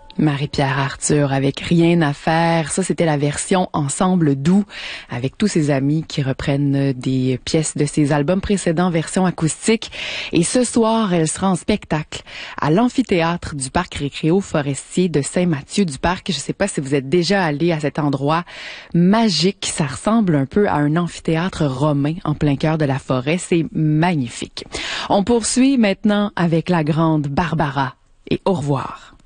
Marie-Pierre Arthur avec Rien à faire. Ça, c'était la version Ensemble doux avec tous ses amis qui reprennent des pièces de ses albums précédents, version acoustique. Et ce soir, elle sera en spectacle à l'amphithéâtre du Parc Récréo-Forestier de Saint-Mathieu-du-Parc. Je ne sais pas si vous êtes déjà allé à cet endroit magique. Ça ressemble un peu à un amphithéâtre romain en plein cœur de la forêt. C'est magnifique. On poursuit maintenant avec la grande Barbara et au revoir.